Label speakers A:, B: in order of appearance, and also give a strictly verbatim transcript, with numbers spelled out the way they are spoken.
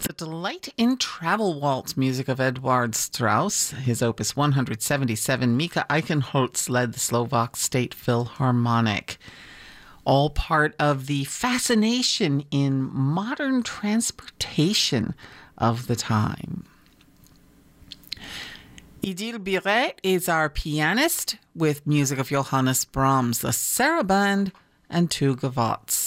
A: The Delight in Travel Waltz, music of Edward Strauss, his opus one hundred seventy-seven. Mika Eichenholz led the Slovak State Philharmonic. All part of the fascination in modern transportation of the time. Idil Biret is our pianist with music of Johannes Brahms, the Sarabande and two gavots.